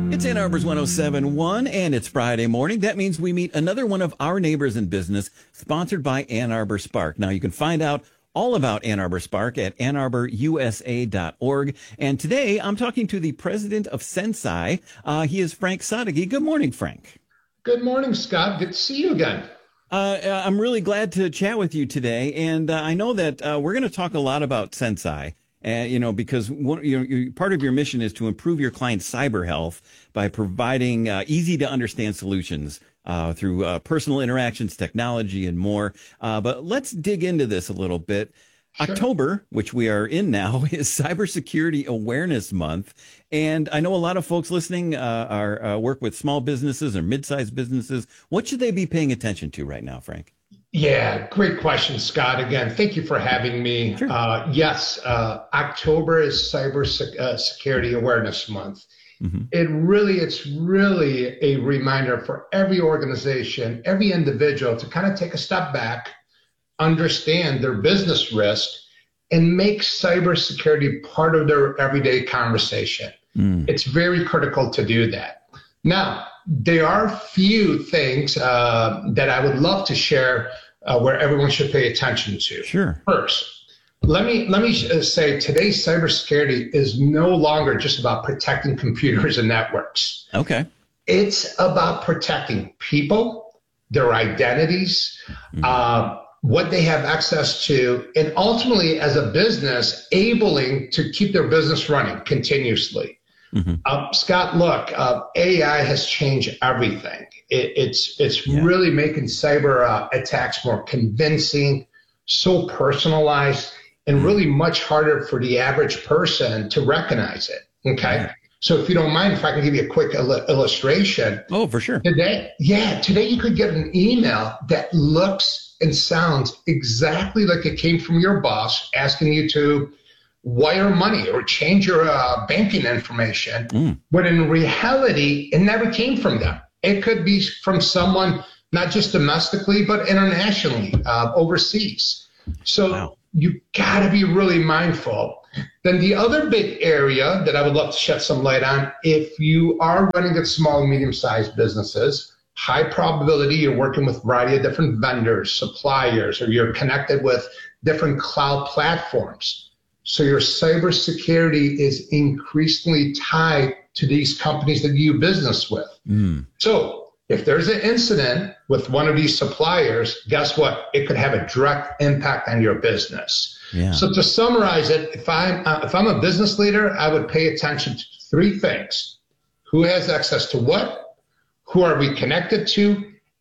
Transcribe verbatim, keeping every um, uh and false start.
It's Ann Arbor's one oh seven point one, and it's Friday morning. That means we meet another one of our neighbors in business, sponsored by Ann Arbor Spark. Now, you can find out all about Ann Arbor Spark at ann arbor u s a dot org. And today, I'm talking to the president of Senseye. Uh, he is Frank Sadeghi. Good morning, Frank. Good morning, Scott. Good to see you again. Uh, I'm really glad to chat with you today. And uh, I know that uh, we're going to talk a lot about Senseye. Uh, you know, because one, you know, you, part of your mission is to improve your client's cyber health by providing uh, easy to understand solutions uh, through uh, personal interactions, technology, and more. Uh, but let's dig into this a little bit. Sure. October, which we are in now, is Cybersecurity Awareness Month. And I know a lot of folks listening uh, are uh, work with small businesses or mid-sized businesses. What should they be paying attention to right now, Frank? Yeah, great question, Scott. Again, thank you for having me. Sure. Uh, yes, uh, October is Cyber Sec- uh, Security Awareness Month. Mm-hmm. It really, it's really a reminder for every organization, every individual to kind of take a step back, understand their business risk, and make cybersecurity part of their everyday conversation. Mm. It's very critical to do that. Now, there are a few things uh, that I would love to share uh, where everyone should pay attention to. Sure. First, let me let me say today's cybersecurity is no longer just about protecting computers and networks. Okay. It's about protecting people, their identities, mm-hmm. uh, what they have access to, and ultimately, as a business, enabling to keep their business running continuously. Mm-hmm. Uh, Scott, look, uh, A I has changed everything. It, it's it's yeah. really making cyber uh, attacks more convincing, so personalized, and mm-hmm. really much harder for the average person to recognize it. Okay, yeah. So if you don't mind, if I can give you a quick il- illustration. Oh, for sure. Today, yeah, today you could get an email that looks and sounds exactly like it came from your boss asking you to wire money or change your uh, banking information, mm. but in reality, it never came from them. It could be from someone, not just domestically, but internationally, uh, overseas. So wow. you got to be really mindful. Then the other big area that I would love to shed some light on, if you are running at small and medium-sized businesses, high probability you're working with a variety of different vendors, suppliers, or you're connected with different cloud platforms. So your cybersecurity is increasingly tied to these companies that you do business with. Mm. So if there's an incident with one of these suppliers, guess what? It could have a direct impact on your business. Yeah. So to summarize it, if I'm, uh, if I'm a business leader, I would pay attention to three things. Who has access to what? Who are we connected to?